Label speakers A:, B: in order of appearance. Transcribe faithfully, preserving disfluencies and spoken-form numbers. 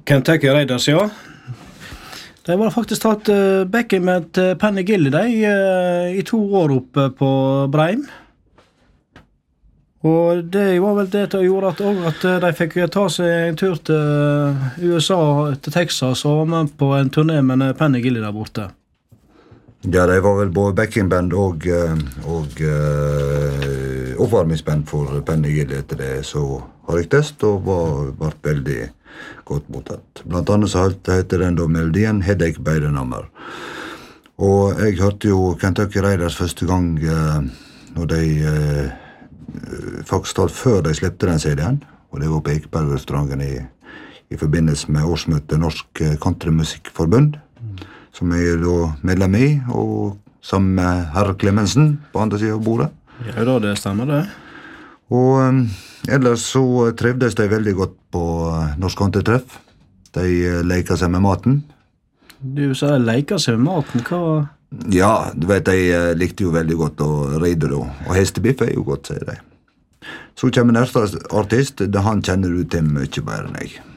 A: Kentucky Raiders, ja. De var faktisk tatt uh, backing med uh, Penny Gilliday uh, i to år oppe på Breim. Og det var vel det som gjorde at, at de fikk ta seg en tur til U S A, til Texas, og var med på en turné med Penny Gilliday der borte.
B: Ja, de var vel både backingband og, og uh, oppvarmingsband for Penny Gilliday etter det, så har jeg test og var, var veldig godt mottatt. Blant annet så heter den da melodien Headache by the Number. Og jeg hørte jo Kentucky Raiders første gang uh, når de uh, faktisk tatt før de slepte den C D-en, og det var på Ekeberg-restauranten i, i forbindelse med årsmøtet Norsk Countrymusikkforbund, mm. som jeg er da medlem i, og sammen med herr Clemensen på andre siden av bordet.
A: Ja, da det stemmer det.
B: Og um, ellers så trevdes de veldig godt på uh, Norsk Countrytreff. De uh, leker seg med maten.
A: Du sa leker seg med maten, hva...
B: Ja, du vet, de uh, likte jo veldig godt å ride da, og hestebiff er jo godt, sier de. Så kommer neste artist, det han kjenner du til mye bedre enn jeg.